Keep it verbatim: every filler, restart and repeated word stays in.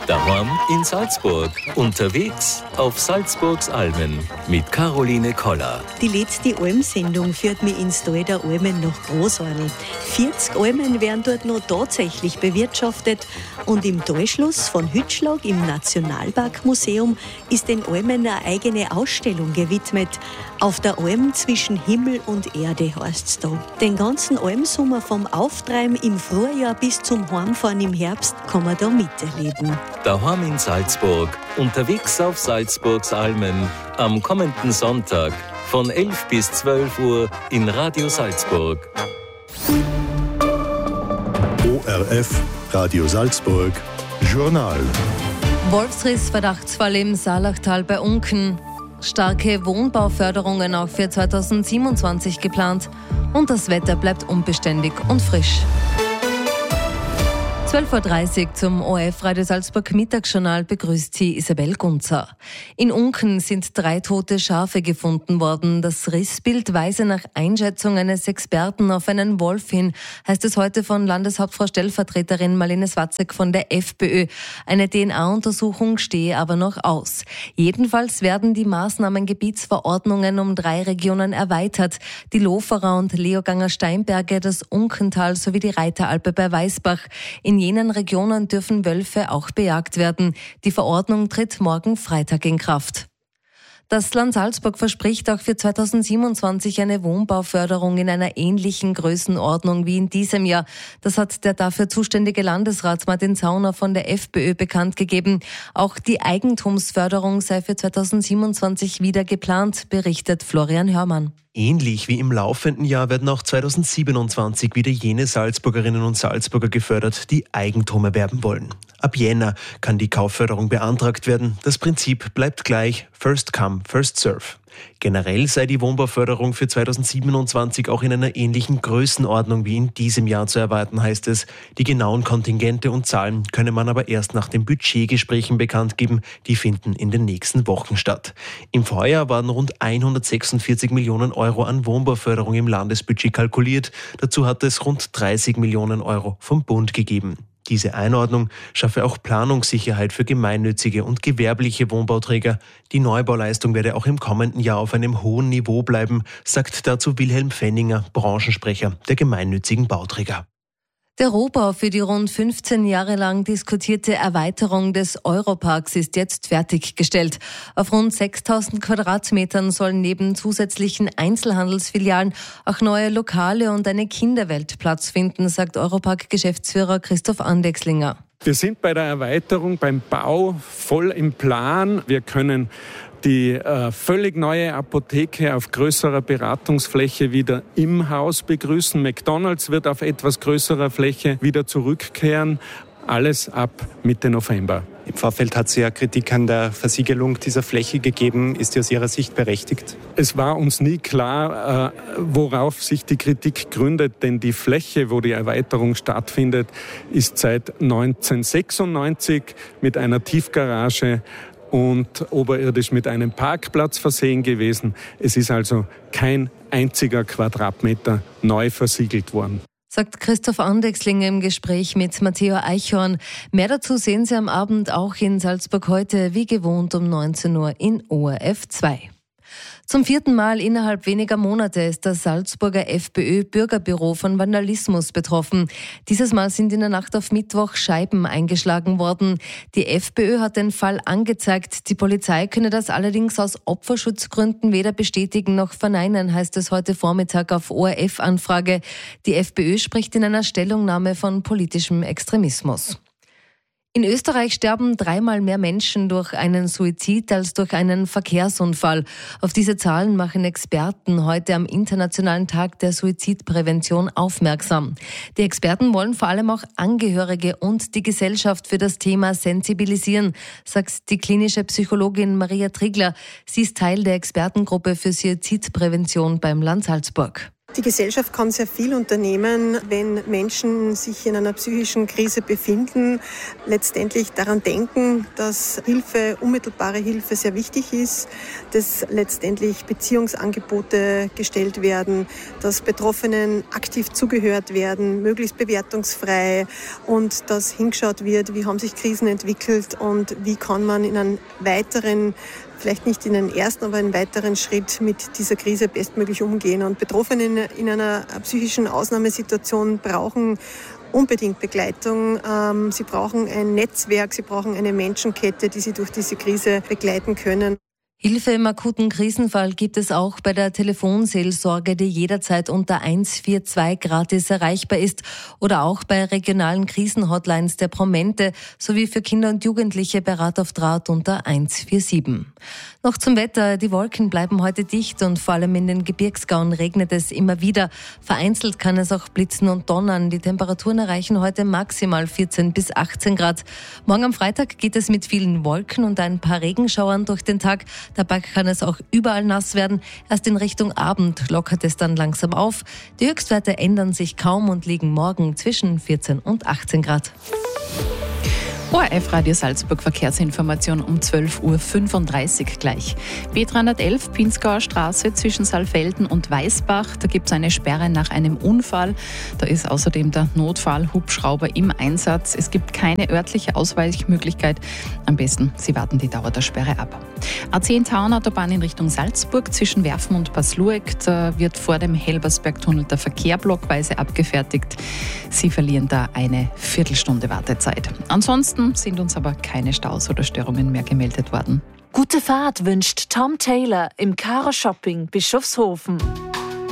Daheim in Salzburg. Unterwegs auf Salzburgs Almen mit Caroline Koller. Die letzte Almsendung führt mich ins Tal der Almen nach Großadl. vierzig Almen werden dort noch tatsächlich bewirtschaftet und im Talschluss von Hütschlag im Nationalparkmuseum ist den Almen eine eigene Ausstellung gewidmet. Auf der Alm zwischen Himmel und Erde heißt's da. Den ganzen Almsommer vom Auftreiben im Frühjahr bis zum Heimfahren im Herbst kann man da miterleben. Daheim in Salzburg, unterwegs auf Salzburgs Almen, am kommenden Sonntag von elf bis zwölf Uhr in Radio Salzburg. O R F, Radio Salzburg, Journal. Wolfsriss, Verdachtsfall im Saalachtal bei Unken. Starke Wohnbauförderungen auch für zweitausendsiebenundzwanzig geplant. Und das Wetter bleibt unbeständig und frisch. zwölf Uhr dreißig zum O R F Radio Salzburg Mittagsjournal begrüßt Sie Isabel Gunzer. In Unken sind drei tote Schafe gefunden worden. Das Rissbild weise nach Einschätzung eines Experten auf einen Wolf hin, heißt es heute von Landeshauptfrau Stellvertreterin Marlene Swatzek von der FPÖ. Eine D N A-Untersuchung stehe aber noch aus. Jedenfalls werden die Maßnahmengebietsverordnungen um drei Regionen erweitert. Die Loferer und Leoganger Steinberge, das Unkental sowie die Reiteralpe bei Weißbach. In In jenen Regionen dürfen Wölfe auch bejagt werden. Die Verordnung tritt morgen Freitag in Kraft. Das Land Salzburg verspricht auch für zweitausendsiebenundzwanzig eine Wohnbauförderung in einer ähnlichen Größenordnung wie in diesem Jahr. Das hat der dafür zuständige Landesrat Martin Zauner von der FPÖ bekannt gegeben. Auch die Eigentumsförderung sei für zweitausendsiebenundzwanzig wieder geplant, berichtet Florian Hörmann. Ähnlich wie im laufenden Jahr werden auch zweitausendsiebenundzwanzig wieder jene Salzburgerinnen und Salzburger gefördert, die Eigentum erwerben wollen. Ab Jänner kann die Kaufförderung beantragt werden. Das Prinzip bleibt gleich: First come, first serve. Generell sei die Wohnbauförderung für zweitausendsiebenundzwanzig auch in einer ähnlichen Größenordnung wie in diesem Jahr zu erwarten, heißt es. Die genauen Kontingente und Zahlen könne man aber erst nach den Budgetgesprächen bekannt geben. Die finden in den nächsten Wochen statt. Im Vorjahr waren rund hundertsechsundvierzig Millionen Euro an Wohnbauförderung im Landesbudget kalkuliert. Dazu hat es rund dreißig Millionen Euro vom Bund gegeben. Diese Einordnung schaffe auch Planungssicherheit für gemeinnützige und gewerbliche Wohnbauträger. Die Neubauleistung werde auch im kommenden Jahr auf einem hohen Niveau bleiben, sagt dazu Wilhelm Fenninger, Branchensprecher der gemeinnützigen Bauträger. Der Rohbau für die rund fünfzehn Jahre lang diskutierte Erweiterung des Europarks ist jetzt fertiggestellt. Auf rund sechstausend Quadratmetern sollen neben zusätzlichen Einzelhandelsfilialen auch neue Lokale und eine Kinderwelt Platz finden, sagt Europark-Geschäftsführer Christoph Andexlinger. Wir sind bei der Erweiterung, beim Bau voll im Plan. Wir können die äh, völlig neue Apotheke auf größerer Beratungsfläche wieder im Haus begrüßen. McDonald's wird auf etwas größerer Fläche wieder zurückkehren. Alles ab Mitte November. Im Vorfeld hat es ja Kritik an der Versiegelung dieser Fläche gegeben. Ist die aus Ihrer Sicht berechtigt? Es war uns nie klar, äh, worauf sich die Kritik gründet, denn die Fläche, wo die Erweiterung stattfindet, ist seit neunzehnhundertsechsundneunzig mit einer Tiefgarage und oberirdisch mit einem Parkplatz versehen gewesen. Es ist also kein einziger Quadratmeter neu versiegelt worden, sagt Christoph Andexlinger im Gespräch mit Matteo Eichhorn. Mehr dazu sehen Sie am Abend auch in Salzburg heute, wie gewohnt um neunzehn Uhr in O R F zwei. Zum vierten Mal innerhalb weniger Monate ist das Salzburger FPÖ-Bürgerbüro von Vandalismus betroffen. Dieses Mal sind in der Nacht auf Mittwoch Scheiben eingeschlagen worden. Die FPÖ hat den Fall angezeigt. Die Polizei könne das allerdings aus Opferschutzgründen weder bestätigen noch verneinen, heißt es heute Vormittag auf O R F-Anfrage. Die FPÖ spricht in einer Stellungnahme von politischem Extremismus. In Österreich sterben dreimal mehr Menschen durch einen Suizid als durch einen Verkehrsunfall. Auf diese Zahlen machen Experten heute am Internationalen Tag der Suizidprävention aufmerksam. Die Experten wollen vor allem auch Angehörige und die Gesellschaft für das Thema sensibilisieren, sagt die klinische Psychologin Maria Trigler. Sie ist Teil der Expertengruppe für Suizidprävention beim Land Salzburg. Die Gesellschaft kann sehr viel unternehmen, wenn Menschen sich in einer psychischen Krise befinden, letztendlich daran denken, dass Hilfe, unmittelbare Hilfe sehr wichtig ist, dass letztendlich Beziehungsangebote gestellt werden, dass Betroffenen aktiv zugehört werden, möglichst bewertungsfrei und dass hingeschaut wird, wie haben sich Krisen entwickelt und wie kann man in einen weiteren vielleicht nicht in den ersten, aber einen weiteren Schritt mit dieser Krise bestmöglich umgehen. Und Betroffene in einer psychischen Ausnahmesituation brauchen unbedingt Begleitung. Sie brauchen ein Netzwerk, sie brauchen eine Menschenkette, die sie durch diese Krise begleiten können. Hilfe im akuten Krisenfall gibt es auch bei der Telefonseelsorge, die jederzeit unter eins vier zwei gratis erreichbar ist oder auch bei regionalen Krisenhotlines der Promente sowie für Kinder und Jugendliche Berat auf Draht unter eins vier sieben. Noch zum Wetter. Die Wolken bleiben heute dicht und vor allem in den Gebirgsgauen regnet es immer wieder. Vereinzelt kann es auch blitzen und donnern. Die Temperaturen erreichen heute maximal vierzehn bis achtzehn Grad. Morgen am Freitag geht es mit vielen Wolken und ein paar Regenschauern durch den Tag. Dabei kann es auch überall nass werden. Erst in Richtung Abend lockert es dann langsam auf. Die Höchstwerte ändern sich kaum und liegen morgen zwischen vierzehn und achtzehn Grad. O R F Radio Salzburg Verkehrsinformation um zwölf Uhr fünfunddreißig gleich. B dreihundertelf Pinzgauer Straße zwischen Saalfelden und Weißbach. Da gibt es eine Sperre nach einem Unfall. Da ist außerdem der Notfallhubschrauber im Einsatz. Es gibt keine örtliche Ausweichmöglichkeit. Am besten, Sie warten die Dauer der Sperre ab. A zehn Tauernautobahn in Richtung Salzburg zwischen Werfen und Paslueck. Da wird vor dem Helbersbergtunnel der Verkehr blockweise abgefertigt. Sie verlieren da eine Viertelstunde Wartezeit. Ansonsten sind uns aber keine Staus oder Störungen mehr gemeldet worden. Gute Fahrt wünscht Tom Taylor im Caro Shopping Bischofshofen.